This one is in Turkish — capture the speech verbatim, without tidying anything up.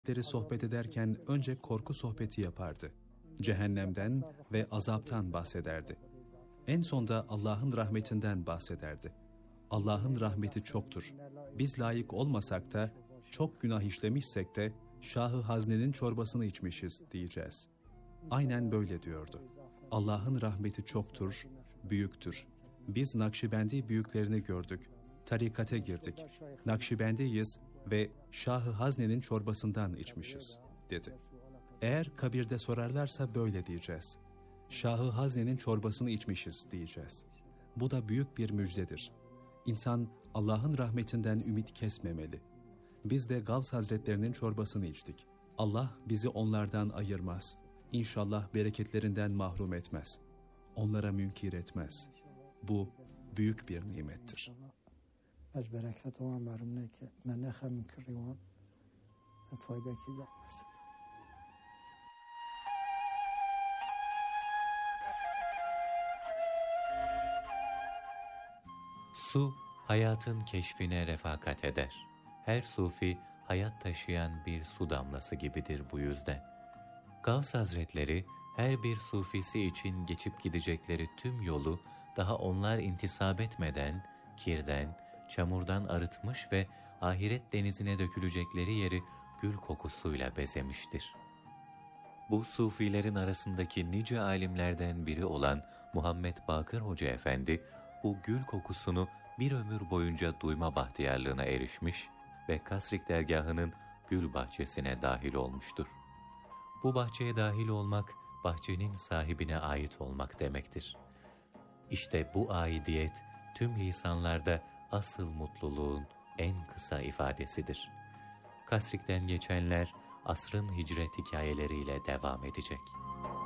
Hazretleri sohbet ederken önce korku sohbeti yapardı. Cehennemden ve azaptan bahsederdi. En sonda Allah'ın rahmetinden bahsederdi. Allah'ın rahmeti çoktur. Biz layık olmasak da, çok günah işlemişsek de, Şah-ı Hazne'nin çorbasını içmişiz diyeceğiz. Aynen böyle diyordu. Allah'ın rahmeti çoktur, büyüktür. Biz Nakşibendi büyüklerini gördük. Tarikate girdik. Nakşibendiyiz ve Şah-ı Hazne'nin çorbasından içmişiz, dedi. Eğer kabirde sorarlarsa böyle diyeceğiz. Şah-ı Hazne'nin çorbasını içmişiz diyeceğiz. Bu da büyük bir müjdedir. İnsan Allah'ın rahmetinden ümit kesmemeli. Biz de Gavs Hazretlerinin çorbasını içtik. Allah bizi onlardan ayırmaz. İnşallah bereketlerinden mahrum etmez. Onlara münkir etmez. Bu büyük bir nimettir. Az bereket olan varım ne ki menehe münkiri olan fayda ki gelmez. Su, hayatın keşfine refakat eder. Her sufi, hayat taşıyan bir su damlası gibidir bu yüzden. Gavs Hazretleri, her bir sufisi için geçip gidecekleri tüm yolu, daha onlar intisap etmeden, kirden, çamurdan arıtmış ve ahiret denizine dökülecekleri yeri gül kokusuyla bezemiştir. Bu sufilerin arasındaki nice alimlerden biri olan Muhammed Bakır Hoca Efendi, bu gül kokusunu bir ömür boyunca duyma bahtiyarlığına erişmiş ve Kasrik dergahının gül bahçesine dahil olmuştur. Bu bahçeye dahil olmak, bahçenin sahibine ait olmak demektir. İşte bu aidiyet, tüm lisanlarda asıl mutluluğun en kısa ifadesidir. Kasrik'ten geçenler, asrın hicret hikayeleriyle devam edecek.